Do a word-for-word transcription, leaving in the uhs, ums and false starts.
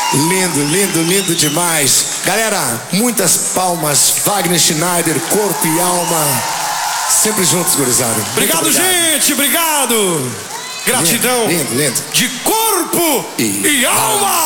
Lindo, lindo, lindo demais. Galera, muitas palmas. Wagner Schneider, corpo e alma. Sempre juntos, gurizada. Obrigado, obrigado, gente. Obrigado. Gratidão. Lindo, lindo, lindo. De corpo e, e alma.